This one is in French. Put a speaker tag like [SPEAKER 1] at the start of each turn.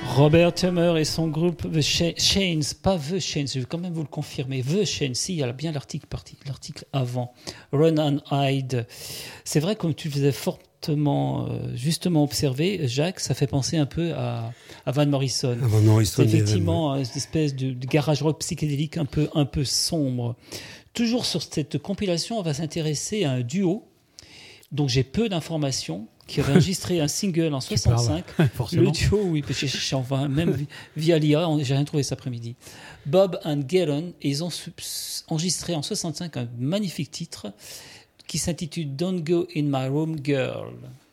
[SPEAKER 1] Robert Tummer et son groupe The Chains, pas The Chains, je vais quand même vous le confirmer. The Chains, si, il y a bien l'article avant. Run and Hide. C'est vrai, comme tu le faisais fortement, justement observé, Jacques, ça fait penser un peu à Van Morrison.
[SPEAKER 2] Van Morrison,
[SPEAKER 1] c'est effectivement une espèce de garage rock psychédélique un peu sombre. Toujours sur cette compilation, on va s'intéresser à un duo dont j'ai peu d'informations, qui avait enregistré un single en 65. Le duo, oui, parce que j'ai même via l'IA, j'ai rien trouvé cet après-midi. Bob and Gallon, et ils ont enregistré en 65 un magnifique titre qui s'intitule Don't Go in My Room Girl.